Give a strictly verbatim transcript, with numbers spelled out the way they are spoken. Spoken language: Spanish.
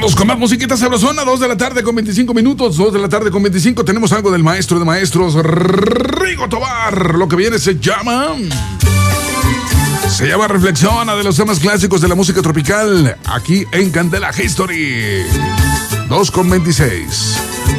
Vamos con más musiquita sabrosona. dos de la tarde con veinticinco minutos. dos de la tarde con veinticinco. Tenemos algo del maestro de maestros, Rigo Tobar. Lo que viene se llama... Se llama Reflexiona, de los temas clásicos de la música tropical. Aquí en Candela History. dos con veintiséis.